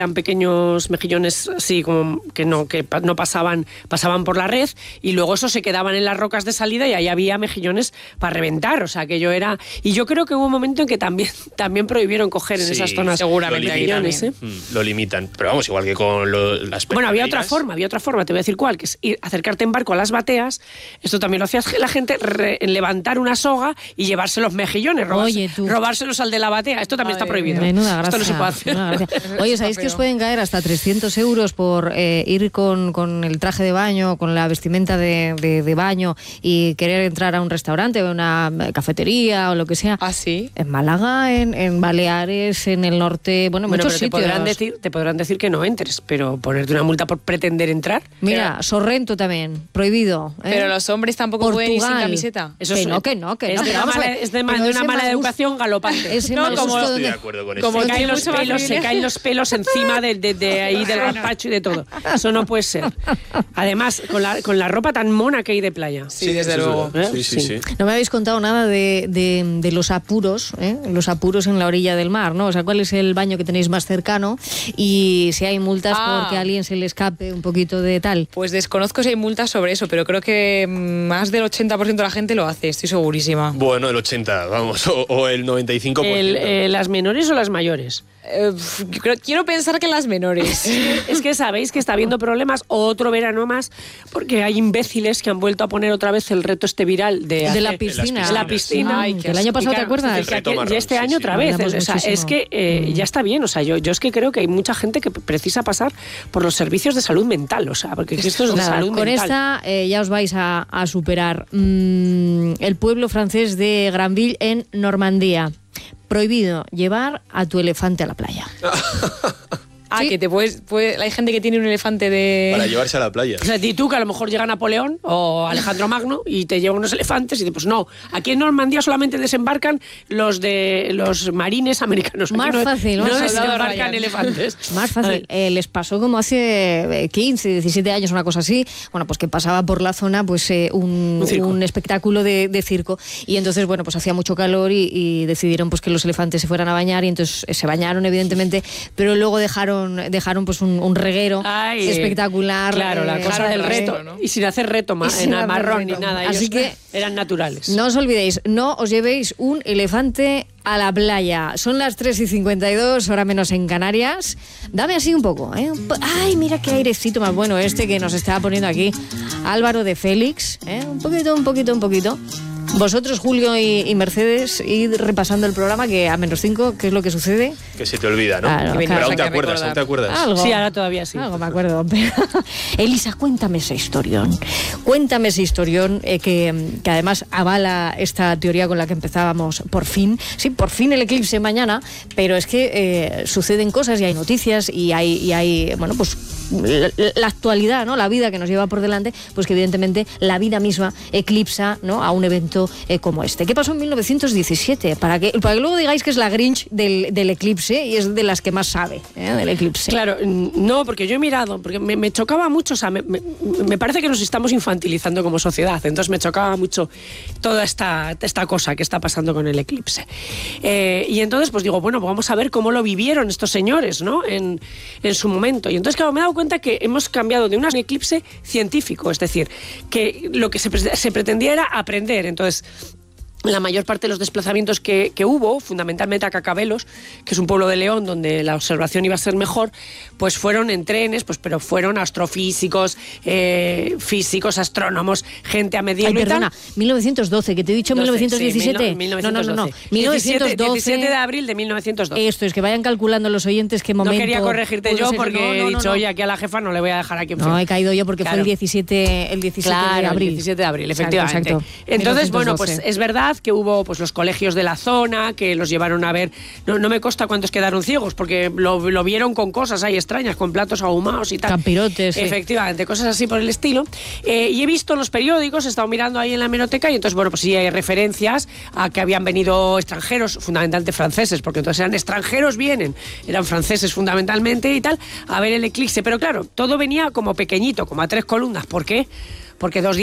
eran pequeños mejillones así como que no pasaban por la red, y luego eso se quedaban en las rocas de salida y ahí había mejillones para reventar, o sea, que yo era... Y yo creo que hubo un momento en que también prohibieron coger en esas zonas seguramente mejillones, Lo limitan, pero vamos, igual que con las Bueno, había otra forma, te voy a decir cuál, que es acercarte en barco a las bateas. Esto también lo hacía la gente, levantar una soga y llevarse los mejillones, robárselos al de la batea. Esto también está prohibido. Menuda gracia. Esto no se puede hacer. Oye, ¿sabéis que os pueden caer hasta 300 euros por ir con el traje de baño, con la vestimenta de baño y querer entrar a un restaurante o una cafetería o lo que sea? ¿Ah, sí? En Málaga, en Baleares, en el norte, en muchos sitios. Te podrán decir que no entres, pero ponerte una multa por pretender entrar. Mira, Sorrento también, prohibido. Pero los hombres tampoco pueden ir sin camiseta. Eso que no. Es de una mala educación galopante. Estoy de acuerdo con eso. Como se caen los pelos encima de ahí del gazpacho y de todo. Eso no puede ser. Además, con la ropa tan mona que hay de playa. Sí, desde luego. Sí. No me habéis contado nada de los apuros, los apuros en la orilla del mar, ¿no? O sea, ¿cuál es el baño que tenéis más cercano? Y si hay multas porque a alguien se le escape un poquito de tal. Pues desconozco si hay multas sobre eso, pero creo que más del 80% de la gente lo hace, estoy segurísima. Bueno, el 80, vamos, o el 95%. ¿Las menores o las mayores? Quiero pensar que las menores. Es que sabéis que está habiendo problemas otro verano más porque hay imbéciles que han vuelto a poner otra vez el reto viral de la piscina. De la piscina. Ay, el año pasado, ¿te acuerdas? Y este año otra vez. O sea, es que ya está bien. O sea, yo es que creo que hay mucha gente que precisa pasar por los servicios de salud mental. O sea, porque esto es de salud con mental. Esta ya os vais a superar. El pueblo francés de Granville en Normandía. Prohibido llevar a tu elefante a la playa. Sí. Que hay gente que tiene un elefante para llevarse a la playa. O sea, y tú que a lo mejor llega Napoleón o Alejandro Magno y te llevan unos elefantes y dices, pues no, aquí en Normandía solamente desembarcan los marines americanos. Más fácil. No desembarcan elefantes. Más fácil. Les pasó como hace 15, 17 años, una cosa así. Bueno, pues que pasaba por la zona pues un espectáculo de circo. Y entonces, bueno, pues hacía mucho calor y decidieron pues que los elefantes se fueran a bañar y entonces se bañaron, evidentemente, pero luego dejaron pues un reguero espectacular. Claro, la cosa del reto, ¿no? Y sin hacer reto en marrón ni nada. Así que eran naturales. No os olvidéis, no os llevéis un elefante a la playa. Son las 3:52, hora menos en Canarias. Dame así un poco, ¿eh? Ay, mira qué airecito más bueno que nos está poniendo aquí Álvaro de Félix, ¿eh? Un poquito. Vosotros, Julio y Mercedes, id repasando el programa, que a -5, ¿qué es lo que sucede? Que se te olvida, ¿no? Claro, pero aún te acuerdas. ¿Algo? Sí, ahora todavía sí. Algo me acuerdo. Elisa, cuéntame ese historión. Que además avala esta teoría con la que empezábamos por fin. Sí, por fin el eclipse mañana, pero es que suceden cosas y hay noticias y hay bueno, pues la actualidad, ¿no? La vida que nos lleva por delante, pues que evidentemente la vida misma eclipsa, ¿no? A un evento como este. ¿Qué pasó en 1917? Para que luego digáis que es la Grinch del eclipse y es de las que más sabe, del eclipse. Claro, no, porque yo he mirado, porque me chocaba mucho, o sea, me parece que nos estamos infantilizando como sociedad, entonces me chocaba mucho toda esta cosa que está pasando con el eclipse. Y entonces, pues digo, bueno, pues vamos a ver cómo lo vivieron estos señores, ¿no? En su momento. Y entonces, claro, me he dado cuenta que hemos cambiado de un eclipse científico, es decir, que lo que se pretendía era aprender. Entonces, la mayor parte de los desplazamientos que hubo, fundamentalmente a Cacabelos, que es un pueblo de León donde la observación iba a ser mejor, pues fueron en trenes, pues pero fueron astrofísicos, físicos, astrónomos, gente a medirlo. Ay, perdona, 1912, que te he dicho 1917. Sí, 1912. No. 1912. 17 de abril de 1912. Esto es que vayan calculando los oyentes qué momento. No quería corregirte yo porque he dicho, oye, aquí a la jefa no le voy a dejar aquí en No, he caído yo porque fue el 17 de abril. El 17 de abril, efectivamente. Exacto. Entonces, 1912. bueno, pues es verdad que hubo pues los colegios de la zona que los llevaron a ver, no me consta cuántos quedaron ciegos porque lo vieron con cosas ahí extrañas, con platos ahumados y tal. Campirotes. Efectivamente, cosas así por el estilo. Y he visto en los periódicos, he estado mirando ahí en la hemeroteca y entonces, bueno, pues sí hay referencias a que habían venido extranjeros, fundamentalmente franceses, porque entonces eran extranjeros, eran franceses fundamentalmente y tal, a ver el eclipse. Pero claro, todo venía como pequeñito, como a 3 columnas. ¿Por qué? Porque 2 días